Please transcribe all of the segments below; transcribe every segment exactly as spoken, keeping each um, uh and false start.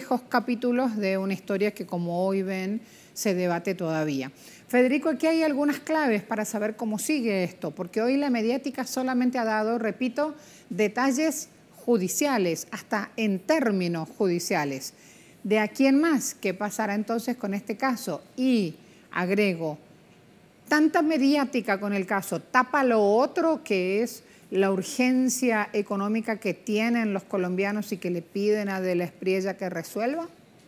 viejos capítulos de una historia que, como hoy ven, se debate todavía. Federico, aquí hay algunas claves para saber cómo sigue esto, porque hoy la mediática solamente ha dado, repito, detalles judiciales, hasta en términos judiciales. De aquí en más, ¿qué pasará entonces con este caso? Y agrego, tanta mediática con el caso, tapa lo otro que es la urgencia económica que tienen los colombianos y que le piden a De la Espriella que resuelva.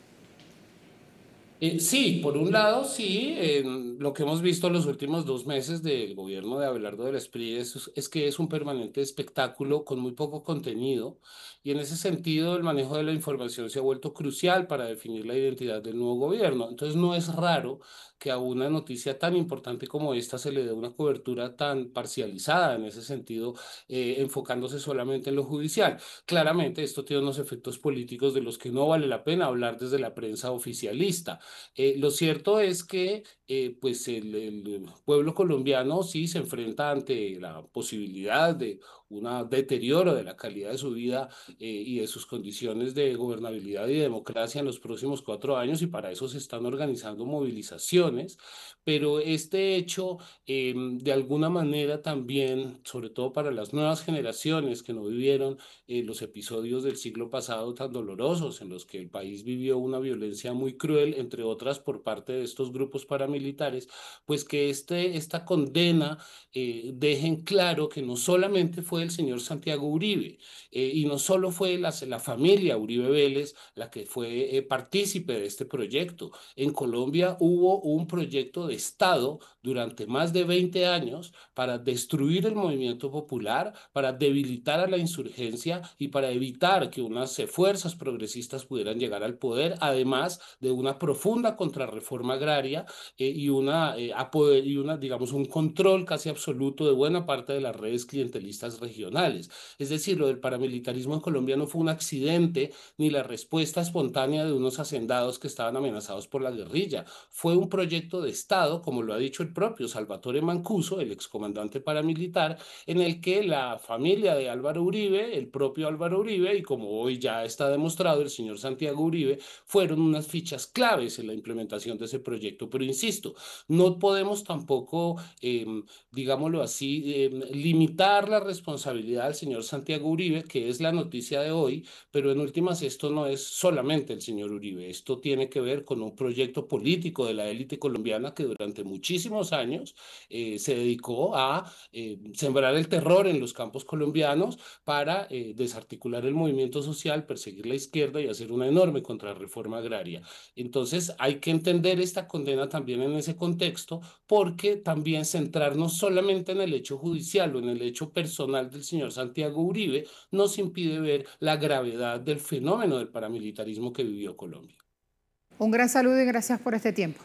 Eh, sí, por un lado, sí, eh, lo que hemos visto en los últimos dos meses del gobierno de Abelardo del Esprit es, es que es un permanente espectáculo con muy poco contenido y en ese sentido el manejo de la información se ha vuelto crucial para definir la identidad del nuevo gobierno. Entonces no es raro que a una noticia tan importante como esta se le dé una cobertura tan parcializada en ese sentido, eh, enfocándose solamente en lo judicial. Claramente esto tiene unos efectos políticos de los que no vale la pena hablar desde la prensa oficialista. Eh, lo cierto es que eh, pues el, el pueblo colombiano sí se enfrenta ante la posibilidad de un deterioro de la calidad de su vida eh, y de sus condiciones de gobernabilidad y democracia en los próximos cuatro años y para eso se están organizando movilizaciones, pero este hecho eh, de alguna manera también, sobre todo para las nuevas generaciones que no vivieron eh, los episodios del siglo pasado tan dolorosos en los que el país vivió una violencia muy cruel, entre otras por parte de estos grupos paramilitares, pues que este, esta condena eh, dejen claro que no solamente fue el señor Santiago Uribe eh, y no solo fue la, la familia Uribe Vélez la que fue eh, partícipe de este proyecto. En Colombia hubo un proyecto de Estado durante más de veinte años para destruir el movimiento popular, para debilitar a la insurgencia y para evitar que unas eh, fuerzas progresistas pudieran llegar al poder, además de una profunda contrarreforma agraria eh, y, una, eh, apoder, y una, digamos, un control casi absoluto de buena parte de las redes clientelistas regionales. Es decir, lo del paramilitarismo en Colombia no fue un accidente ni la respuesta espontánea de unos hacendados que estaban amenazados por la guerrilla. Fue un proyecto de Estado, como lo ha dicho el propio Salvatore Mancuso, el excomandante paramilitar, en el que la familia de Álvaro Uribe, el propio Álvaro Uribe y como hoy ya está demostrado el señor Santiago Uribe, fueron unas fichas claves en la implementación de ese proyecto. Pero insisto, no podemos tampoco, eh, digámoslo así, eh, limitar la responsabilidad del señor Santiago Uribe, que es la noticia de hoy, pero en últimas esto no es solamente el señor Uribe, esto tiene que ver con un proyecto político de la élite colombiana que durante muchísimos años eh, se dedicó a eh, sembrar el terror en los campos colombianos para eh, desarticular el movimiento social, perseguir la izquierda y hacer una enorme contrarreforma agraria. Entonces hay que entender esta condena también en ese contexto, porque también centrarnos solamente en el hecho judicial o en el hecho personal del señor Santiago Uribe nos impide ver la gravedad del fenómeno del paramilitarismo que vivió Colombia. Un gran saludo y gracias por este tiempo.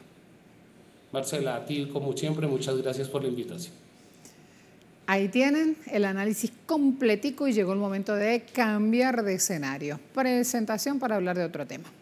Marcela, a ti como siempre, muchas gracias por la invitación. Ahí tienen el análisis completico y llegó el momento de cambiar de escenario. Presentación para hablar de otro tema.